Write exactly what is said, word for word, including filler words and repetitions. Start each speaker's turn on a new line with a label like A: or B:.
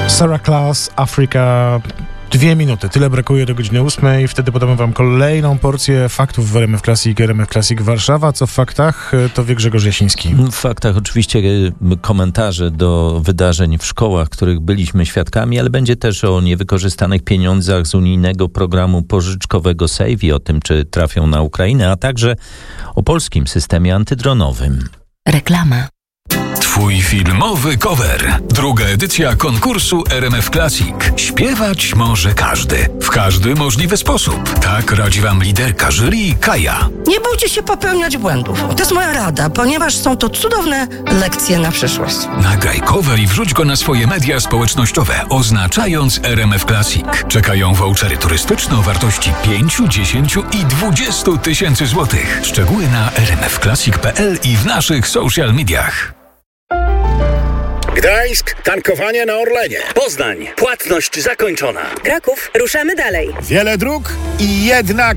A: Sarah Class, Afrika. Dwie minuty, tyle brakuje do godziny ósmej. Wtedy podamy wam kolejną porcję faktów w R M F Classic, R M F Classic Warszawa. Co w faktach, to wie Grzegorz Jasiński.
B: W faktach oczywiście komentarze do wydarzeń w szkołach, których byliśmy świadkami, ale będzie też o niewykorzystanych pieniądzach z unijnego programu pożyczkowego Save i o tym, czy trafią na Ukrainę, a także o polskim systemie antydronowym.
C: Reklama.
D: Twój filmowy cover. Druga edycja konkursu R M F Classic. Śpiewać może każdy. W każdy możliwy sposób. Tak radzi wam liderka jury Kaja.
E: Nie bójcie się popełniać błędów. To jest moja rada, ponieważ są to cudowne lekcje na przyszłość.
D: Nagraj cover i wrzuć go na swoje media społecznościowe, oznaczając R M F Classic. Czekają vouchery turystyczne o wartości pięć, dziesięć i dwadzieścia tysięcy złotych. Szczegóły na r m f classic kropka p l i w naszych social mediach.
F: Gdańsk, tankowanie na Orlenie.
G: Poznań, płatność zakończona.
H: Kraków, ruszamy dalej.
I: Wiele dróg i jedna